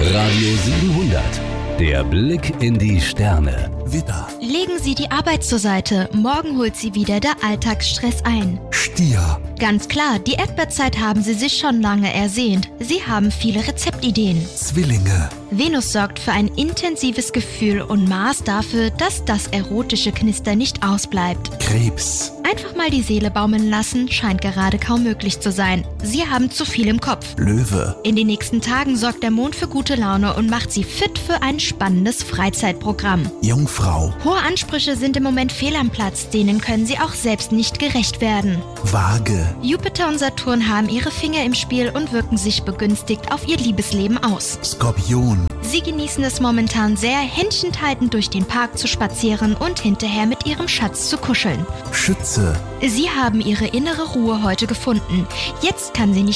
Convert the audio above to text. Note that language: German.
Radio 700. Der Blick in die Sterne. Widder, Legen Sie die Arbeit zur Seite. Morgen holt Sie wieder der Alltagsstress ein. Stier, Ganz klar, die Erdbeerzeit haben Sie sich schon lange ersehnt. Sie haben viele Rezeptideen. Zwillinge, Venus sorgt für ein intensives Gefühl und Mars dafür, dass das erotische Knister nicht ausbleibt. Krebs, Einfach mal die Seele baumeln lassen, scheint gerade kaum möglich zu sein. Sie haben zu viel im Kopf. Löwe, In den nächsten Tagen sorgt der Mond für gute Laune und macht Sie fit für ein spannendes Freizeitprogramm. Jungfrau, Hohe Ansprüche sind im Moment fehl am Platz, denen können Sie auch selbst nicht gerecht werden. Waage, Jupiter und Saturn haben ihre Finger im Spiel und wirken sich begünstigt auf ihr Liebesleben aus. Skorpion, Sie genießen es momentan sehr, händchenhaltend durch den Park zu spazieren und hinterher mit ihrem Schatz zu kuscheln. Schütze, Sie haben ihre innere Ruhe heute gefunden. Jetzt kann sie nicht